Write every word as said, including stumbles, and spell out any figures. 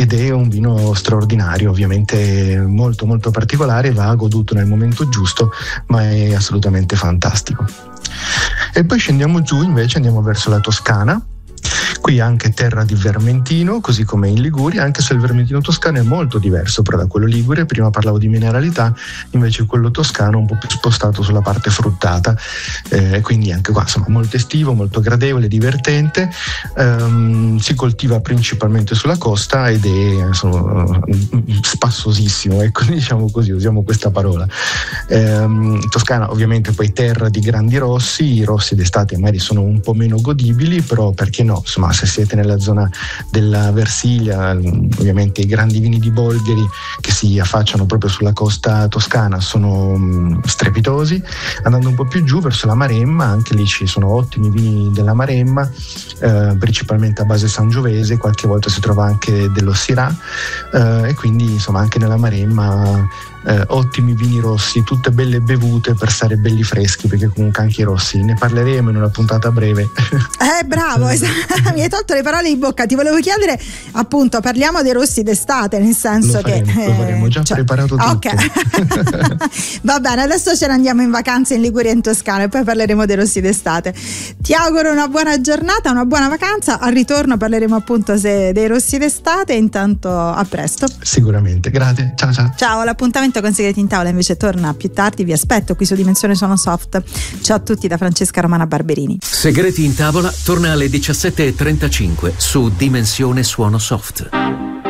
ed è un vino straordinario, ovviamente molto molto particolare, va goduto nel momento giusto, ma è assolutamente fantastico. E poi scendiamo giù, invece andiamo verso la Toscana. Qui anche terra di vermentino, così come in Liguria, anche se il vermentino toscano è molto diverso però da quello ligure. Prima parlavo di mineralità, invece quello toscano è un po' più spostato sulla parte fruttata, eh, quindi anche qua insomma molto estivo, molto gradevole, divertente. Um, si coltiva principalmente sulla costa ed è insomma, spassosissimo, ecco, diciamo così, usiamo questa parola. Um, Toscana ovviamente poi terra di grandi rossi, i rossi d'estate magari sono un po' meno godibili, però perché no, insomma, se siete nella zona della Versilia, ovviamente i grandi vini di Bolgheri che si affacciano proprio sulla costa toscana sono um, strepitosi. Andando un po' più giù verso la Maremma, anche lì ci sono ottimi vini della Maremma, eh, principalmente a base sangiovese, qualche volta si trova anche dello Syrah, eh, e quindi insomma anche nella Maremma Eh, ottimi vini rossi, tutte belle bevute per stare belli freschi, perché comunque anche i rossi ne parleremo in una puntata breve. Eh bravo, mi hai tolto le parole in bocca. Ti volevo chiedere, appunto, parliamo dei rossi d'estate, nel senso lo faremo, che lo faremo, già cioè, preparato tutto. Ok. Va bene, adesso ce ne andiamo in vacanza in Liguria e in Toscana e poi parleremo dei rossi d'estate. Ti auguro una buona giornata, una buona vacanza. Al ritorno parleremo appunto se dei rossi d'estate. Intanto a presto. Sicuramente, grazie, ciao ciao. Ciao, l'appuntamento con Segreti in Tavola invece torna più tardi, vi aspetto qui su Dimensione Suono Soft. Ciao a tutti da Francesca Romana Barberini. Segreti in Tavola torna alle diciassette e trentacinque su Dimensione Suono Soft.